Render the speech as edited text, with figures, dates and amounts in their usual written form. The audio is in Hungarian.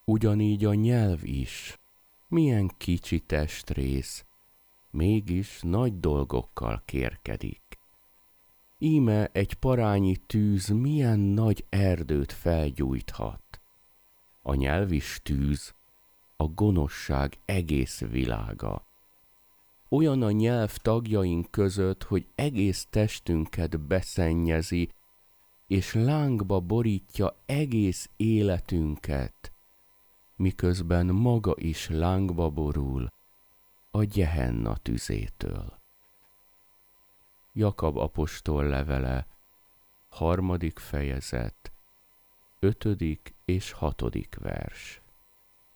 Ugyanígy a nyelv is, milyen kicsi testrész, mégis nagy dolgokkal kérkedik. Íme egy parányi tűz milyen nagy erdőt felgyújthat. A nyelv is tűz, a gonoszság egész világa. Olyan a nyelv tagjaink között, hogy egész testünket beszennyezi, és lángba borítja egész életünket, miközben maga is lángba borul a Gyehenna tüzétől. Jakab apostol levele, 3. fejezet, 5. és 6. vers.